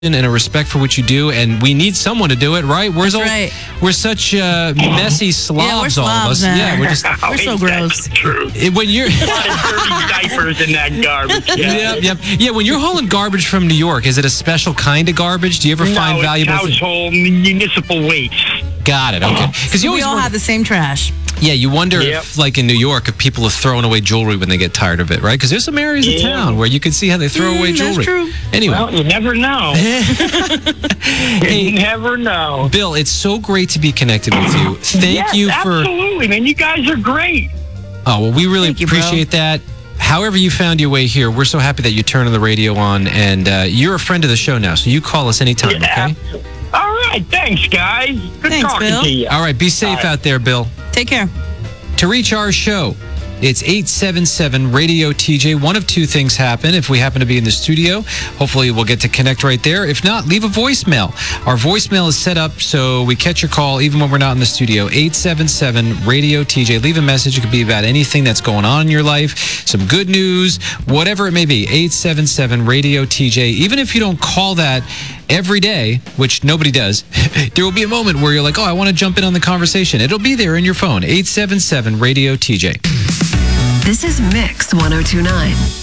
and a respect for what you do, and we need someone to do it, right? We're such messy slobs, all of us. Man. Yeah, we're so gross. True. When you're A lot of dirty diapers in that garbage. Yeah. Yeah, when you're hauling garbage from New York, is it a special kind of garbage? Do you ever find valuable things? Household municipal waste. Got it. Okay. Because we all have the same trash. Yeah, you wonder if, like in New York, if people are throwing away jewelry when they get tired of it, right? Because there's some areas of town where you can see how they throw away jewelry. That's true. Anyway. Well, you never know. You never know. Bill, it's so great to be connected with you. Thank you for... Absolutely, man. You guys are great. Oh, well, we really appreciate that. However you found your way here, we're so happy that you turned the radio on, and you're a friend of the show now, so you call us anytime, okay? All right. Thanks, guys. Good talking Bill. to you. All right, be safe out there, Bill. Take care. To reach our show, it's 877-RADIO-TJ. One of two things happen if we happen to be in the studio. Hopefully, we'll get to connect right there. If not, leave a voicemail. Our voicemail is set up so we catch your call even when we're not in the studio. 877-RADIO-TJ. Leave a message. It could be about anything that's going on in your life, some good news, whatever it may be. 877-RADIO-TJ. Even if you don't call that every day, which nobody does, there will be a moment where you're like, oh, I want to jump in on the conversation. It'll be there in your phone. 877-RADIO-TJ. This is Mix 1029.